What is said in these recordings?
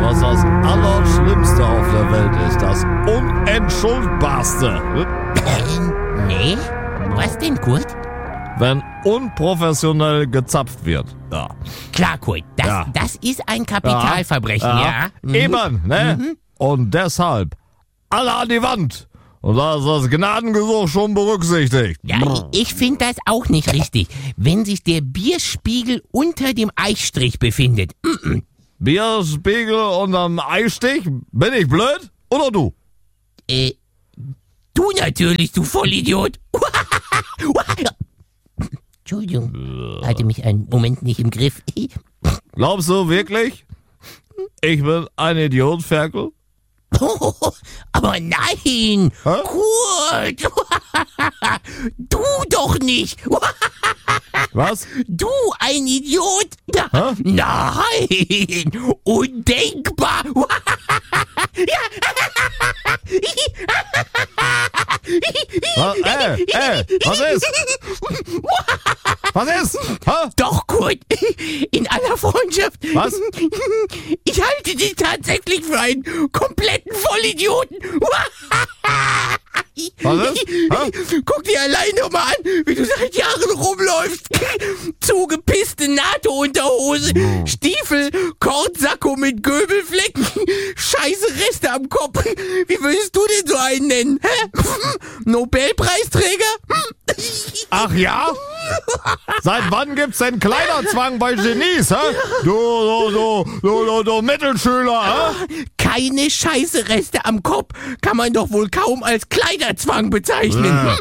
was das Allerschlimmste auf der Welt ist? Das Unentschuldbarste. Nee? Was denn, Kurt? Wenn unprofessionell gezapft wird. Ja. Klar, Kurt, das ist ein Kapitalverbrechen, ja? Eben, ne? Und deshalb alle an die Wand. Und da ist das Gnadengesuch schon berücksichtigt. Ja, ich finde das auch nicht richtig, wenn sich der Bierspiegel unter dem Eichstrich befindet. Bierspiegel unterm Eistich? Bin ich blöd? Oder du? Du natürlich, du Vollidiot. Entschuldigung, hatte mich einen Moment nicht im Griff. Glaubst du wirklich? Ich bin ein Idiot, Ferkel? Aber nein! Kurt! Du doch nicht! Was? Du, ein Idiot! Nein! Undenkbar! Was ist? Was ist? Doch, Kurt, in aller Freundschaft. Was? Ich halte dich tatsächlich für einen kompletten Vollidioten. Was ist? Guck dir allein noch mal an, wie du seit Jahren rumläufst. Zugepisste NATO-Unterhose, Stiefel, Kordsacko mit Göbelflecken, scheiße Reste am Kopf. Wie würdest du denn so einen nennen? Nobelpreisträger? Ach ja? Seit wann gibt's denn Kleiderzwang bei Genies, hä? Du Mittelschüler, hä? Keine scheiße Reste am Kopf kann man doch wohl kaum als Kleiderzwang bezeichnen.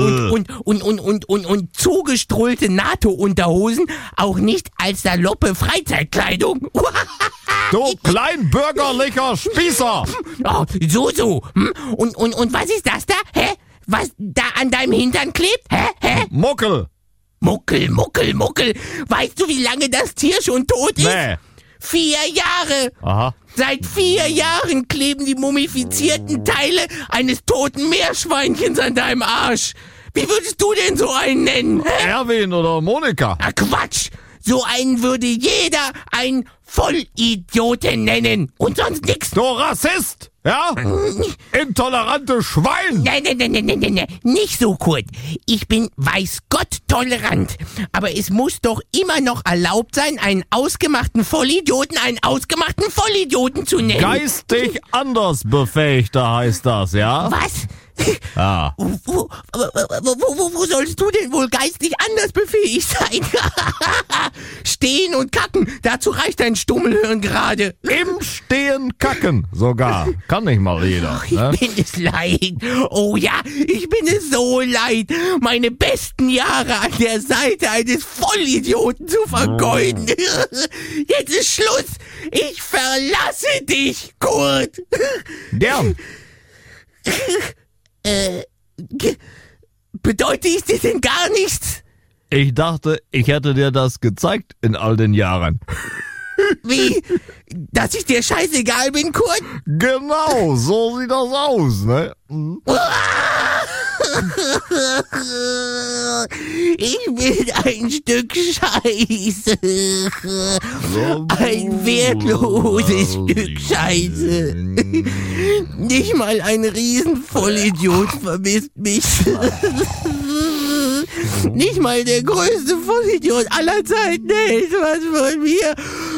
Und zugestrullte NATO-Unterhosen auch nicht als saloppe Freizeitkleidung. Du kleinbürgerlicher Spießer! Oh, so. Und was ist das da? Hä? Was da an deinem Hintern klebt? Hä? Muckel! Muckel. Weißt du, wie lange das Tier schon tot ist? Nee. 4 Jahre. Aha. Seit 4 Jahren kleben die mumifizierten Teile eines toten Meerschweinchens an deinem Arsch. Wie würdest du denn so einen nennen? Hä? Erwin oder Monika? Ach, Quatsch. So einen würde jeder einen Vollidioten nennen. Und sonst nix. Du Rassist! Ja? Intolerante Schwein! Nein. Nicht so, Kurt. Ich bin, weiß Gott, tolerant. Aber es muss doch immer noch erlaubt sein, einen ausgemachten Vollidioten zu nennen. Geistig anders Befähigter heißt das, ja? Was? Ja. Wo sollst du denn wohl geistig anders befähigt sein? Stehen und kacken, dazu reicht dein Stummelhirn gerade. Im Stehen kacken sogar. Kann nicht mal jeder. Ne? Ich bin es leid. Oh ja, ich bin es so leid, meine besten Jahre an der Seite eines Vollidioten zu vergeuden. Jetzt ist Schluss. Ich verlasse dich, Kurt. Gern. Bedeutet ich dir denn gar nichts? Ich dachte, ich hätte dir das gezeigt in all den Jahren. Wie? Dass ich dir scheißegal bin, Kurt? Genau, so sieht das aus, ne? Ich bin ein Stück Scheiße. Ein wertloses Stück Scheiße. Nicht mal ein Riesenvollidiot vermisst mich. Nicht mal der größte Vollidiot aller Zeiten hält was von mir.